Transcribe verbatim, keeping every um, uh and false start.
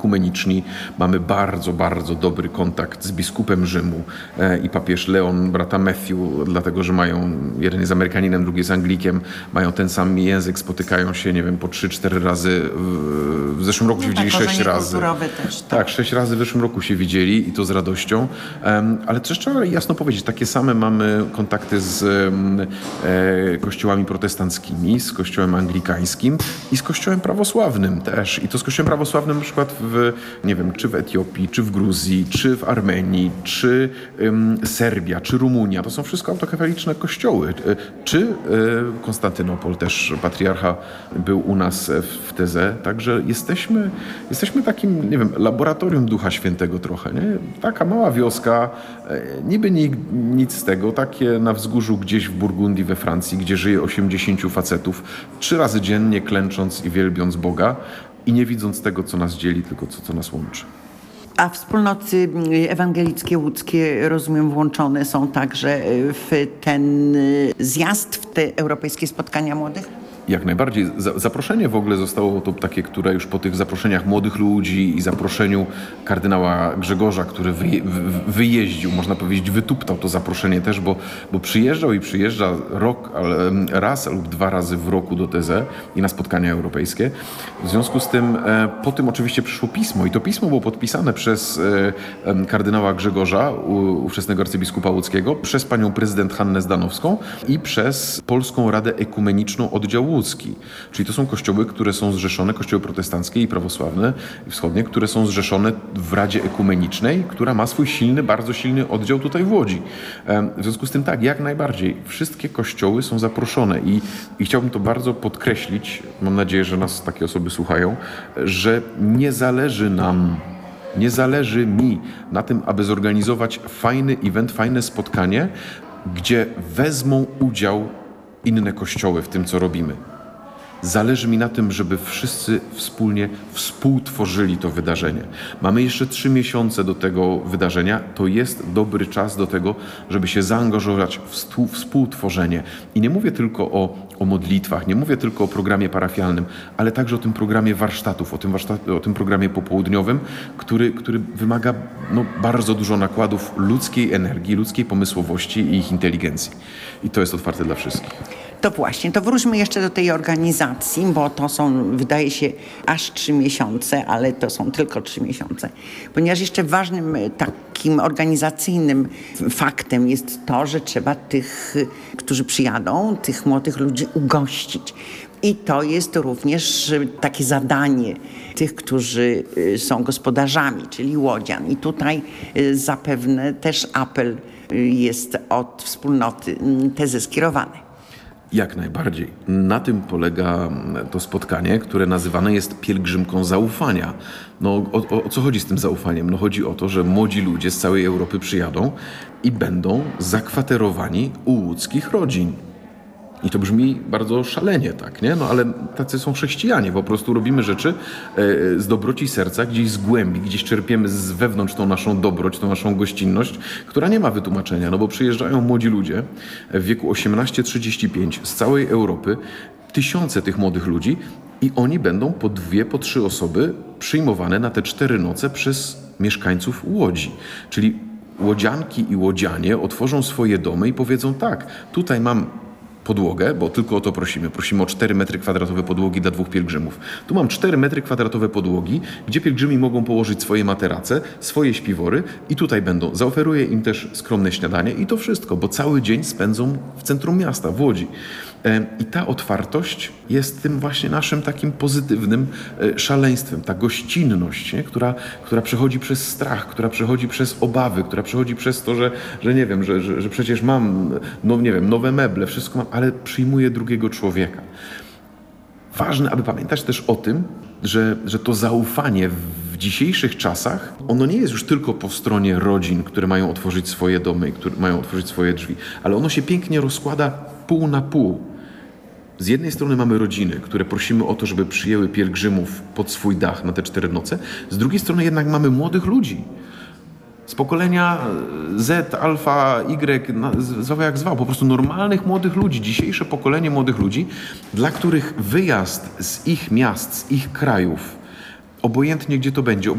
ekumeniczni. Mamy bardzo, bardzo dobry kontakt z biskupem Rzymu e, i papież Leon, brata Matthew, dlatego, że mają, jeden jest Amerykaninem, drugi jest Anglikiem, mają ten sam język, spotykają się, nie wiem, po trzy, cztery razy. W, w zeszłym roku no się widzieli tak, sześć razy. Też, tak. tak, sześć razy w zeszłym roku się widzieli i to z radością. Um, ale też trzeba jasno powiedzieć, takie same mamy kontakty z um, e, kościołami protestanckimi, z kościołem anglikańskim i z kościołem prawosławnym też. I to z kościołem prawosławnym na przykład w, nie wiem, czy w Etiopii, czy w Gruzji, czy w Armenii, czy um, Serbia, czy Rumunia. To są wszystko autokefaliczne kościoły. Czy y, Konstantynopol też, patriarcha był u nas w Tezę. Także jesteśmy, jesteśmy takim, nie wiem, laboratorium Ducha Świętego trochę, nie? Taka mała wioska, niby ni, nic z tego, takie na wzgórzu gdzieś w Burgundii we Francji, gdzie żyje osiemdziesięciu facetów, trzy razy dziennie klęcząc i wielbiąc Boga i nie widząc tego, co nas dzieli, tylko co, co nas łączy. A wspólnoty ewangelickie łódzkie, rozumiem, włączone są także w ten zjazd, w te europejskie spotkania młodych? Jak najbardziej. Zaproszenie w ogóle zostało to takie, które już po tych zaproszeniach młodych ludzi i zaproszeniu kardynała Grzegorza, który wyje, wyjeździł, można powiedzieć, wytuptał to zaproszenie też, bo, bo przyjeżdżał i przyjeżdża rok, raz lub dwa razy w roku do Tezę i na spotkania europejskie. W związku z tym po tym oczywiście przyszło pismo i to pismo było podpisane przez kardynała Grzegorza, ówczesnego arcybiskupa łódzkiego, przez panią prezydent Hannę Zdanowską i przez Polską Radę Ekumeniczną Oddziału Łódzki. Czyli to są kościoły, które są zrzeszone, kościoły protestanckie i prawosławne i wschodnie, które są zrzeszone w Radzie Ekumenicznej, która ma swój silny, bardzo silny oddział tutaj w Łodzi. W związku z tym tak, jak najbardziej. Wszystkie kościoły są zaproszone i, i chciałbym to bardzo podkreślić, mam nadzieję, że nas takie osoby słuchają, że nie zależy nam, nie zależy mi na tym, aby zorganizować fajny event, fajne spotkanie, gdzie wezmą udział inne kościoły w tym, co robimy. Zależy mi na tym, żeby wszyscy wspólnie współtworzyli to wydarzenie. Mamy jeszcze trzy miesiące do tego wydarzenia. To jest dobry czas do tego, żeby się zaangażować w współtworzenie. I nie mówię tylko o, o modlitwach, nie mówię tylko o programie parafialnym, ale także o tym programie warsztatów, o tym, warsztat, o tym programie popołudniowym, który, który wymaga no, bardzo dużo nakładów ludzkiej energii, ludzkiej pomysłowości i ich inteligencji. I to jest otwarte dla wszystkich. To właśnie, to wróćmy jeszcze do tej organizacji, bo to są, wydaje się, aż trzy miesiące, ale to są tylko trzy miesiące. Ponieważ jeszcze ważnym takim organizacyjnym faktem jest to, że trzeba tych, którzy przyjadą, tych młodych ludzi ugościć. I to jest również takie zadanie tych, którzy są gospodarzami, czyli łodzian. I tutaj zapewne też apel jest od wspólnoty Tezy skierowany. Jak najbardziej. Na tym polega to spotkanie, które nazywane jest pielgrzymką zaufania. No, o, o, o co chodzi z tym zaufaniem? No, chodzi o to, że młodzi ludzie z całej Europy przyjadą i będą zakwaterowani u łódzkich rodzin. I to brzmi bardzo szalenie, tak, nie? No ale tacy są chrześcijanie. Po prostu robimy rzeczy e, z dobroci serca, gdzieś z głębi, gdzieś czerpiemy z wewnątrz tą naszą dobroć, tą naszą gościnność, która nie ma wytłumaczenia, no bo przyjeżdżają młodzi ludzie w wieku osiemnaście trzydzieści pięć z całej Europy, tysiące tych młodych ludzi i oni będą po dwie, po trzy osoby przyjmowane na te cztery noce przez mieszkańców Łodzi. Czyli łodzianki i łodzianie otworzą swoje domy i powiedzą tak, tutaj mam podłogę, bo tylko o to prosimy. Prosimy o cztery metry kwadratowe podłogi dla dwóch pielgrzymów. Tu mam cztery metry kwadratowe podłogi, gdzie pielgrzymi mogą położyć swoje materace, swoje śpiwory i tutaj będą. Zaoferuję im też skromne śniadanie i to wszystko, bo cały dzień spędzą w centrum miasta, w Łodzi. I ta otwartość jest tym właśnie naszym takim pozytywnym szaleństwem, ta gościnność, nie? Która, która przechodzi przez strach, która przechodzi przez obawy, która przechodzi przez to, że, że nie wiem, że, że, że przecież mam, no nie wiem, nowe meble, wszystko mam, ale przyjmuję drugiego człowieka. Ważne, aby pamiętać też o tym, że, że to zaufanie w dzisiejszych czasach, ono nie jest już tylko po stronie rodzin, które mają otworzyć swoje domy i które mają otworzyć swoje drzwi, ale ono się pięknie rozkłada pół na pół. Z jednej strony mamy rodziny, które prosimy o to, żeby przyjęły pielgrzymów pod swój dach na te cztery noce. Z drugiej strony jednak mamy młodych ludzi. Z pokolenia Z, alfa, Y, zwał jak zwał. Po prostu normalnych młodych ludzi. Dzisiejsze pokolenie młodych ludzi, dla których wyjazd z ich miast, z ich krajów, obojętnie gdzie to będzie,